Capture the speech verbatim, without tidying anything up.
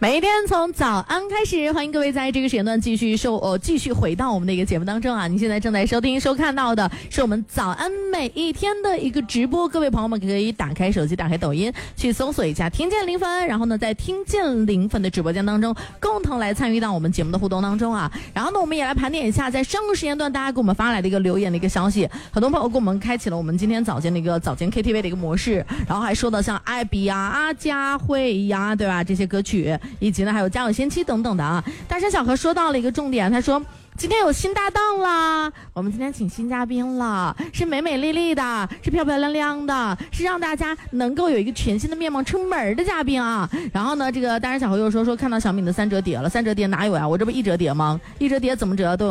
每一天从早安开始，欢迎各位在这个时间段继续收呃继续回到我们的一个节目当中啊！您现在正在收听收看到的是我们早安每一天的一个直播，各位朋友们可以打开手机，打开抖音，去搜索一下听见零分，然后呢，在听见零分的直播间当中，共同来参与到我们节目的互动当中啊！然后呢，我们也来盘点一下在上个时间段大家给我们发来的一个留言的一个消息，很多朋友给我们开启了我们今天早间的一个早间 K T V 的一个模式，然后还说到像艾比呀、阿佳慧呀，对吧？这些歌曲。以及呢还有家有仙妻等等的啊。大山小何说到了一个重点，他说今天有新搭档啦，我们今天请新嘉宾了，是美美丽丽的，是漂漂亮亮的，是让大家能够有一个全新的面貌出门的嘉宾啊。然后呢这个大山小何又说说看到小敏的三折叠了，三折叠哪有呀？我这不一折叠吗？一折叠怎么折都有